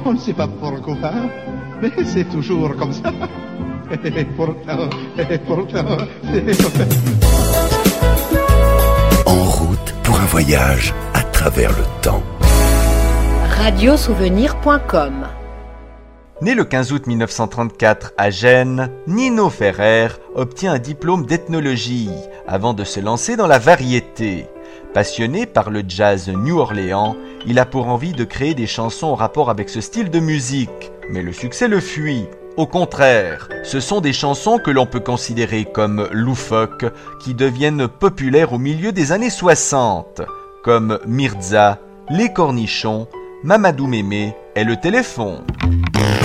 On ne sait pas pourquoi, mais c'est toujours comme ça. Et pourtant... En route pour un voyage à travers le temps. Radiosouvenir.com. Né le 15 août 1934 à Gênes, Nino Ferrer obtient un diplôme d'ethnologie avant de se lancer dans la variété. Passionné par le jazz New Orleans, il a pour envie de créer des chansons en rapport avec ce style de musique. Mais le succès le fuit. Au contraire, ce sont des chansons que l'on peut considérer comme loufoques qui deviennent populaires au milieu des années 60, comme Mirza, Les Cornichons, Mamadou Mémé et Le Téléphone.